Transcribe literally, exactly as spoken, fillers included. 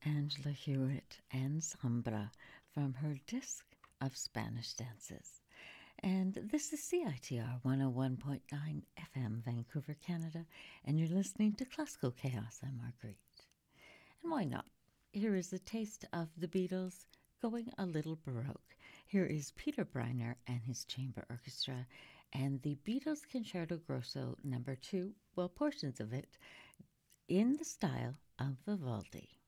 Angela Hewitt and Sombra from her disc of Spanish dances. And this is C I T R one oh one point nine F M, Vancouver, Canada, and you're listening to Classical Chaos. I'm Marguerite. And why not? Here is a taste of the Beatles going a little Baroque. Here is Peter Briner and his chamber orchestra and the Beatles Concerto Grosso number two, well, portions of it, in the style of Vivaldi.